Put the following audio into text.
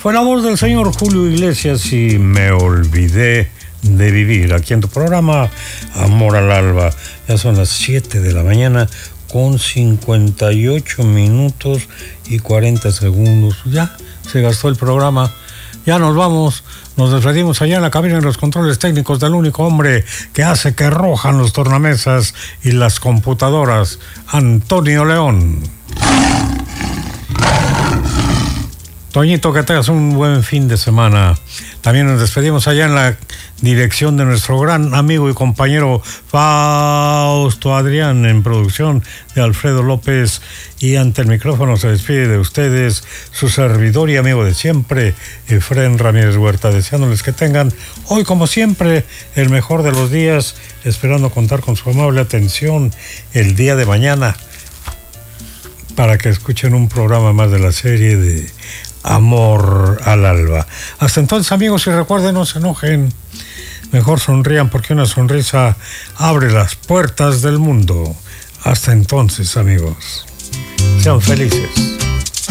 Fue la voz del señor Julio Iglesias y Me olvidé de vivir, aquí en tu programa Amor al Alba. Ya son las 7 de la mañana con 58 minutos y 40 segundos. Ya se gastó el programa. Ya nos vamos. Nos despedimos allá en la cabina de los controles técnicos del único hombre que hace que rojan los tornamesas y las computadoras, Antonio León. Toñito, que tengas un buen fin de semana. También nos despedimos allá en la dirección de nuestro gran amigo y compañero Fausto Adrián, en producción de Alfredo López, y ante el micrófono se despide de ustedes su servidor y amigo de siempre, Efrén Ramírez Huerta, deseándoles que tengan hoy, como siempre, el mejor de los días, esperando contar con su amable atención el día de mañana para que escuchen un programa más de la serie de Amor al Alba. Hasta entonces, amigos, y recuerden, no se enojen, mejor sonrían, porque una sonrisa abre las puertas del mundo. Hasta entonces, amigos, sean felices.